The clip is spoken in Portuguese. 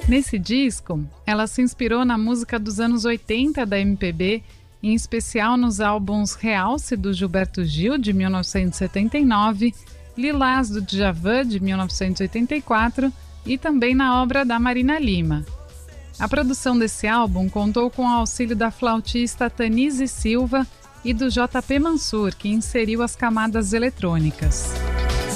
Nesse disco, ela se inspirou na música dos anos 80 da MPB, em especial nos álbuns Realce, do Gilberto Gil, de 1979, Lilás, do Djavan, de 1984, e também na obra da Marina Lima. A produção desse álbum contou com o auxílio da flautista Tanise Silva e do JP Mansur, que inseriu as camadas eletrônicas.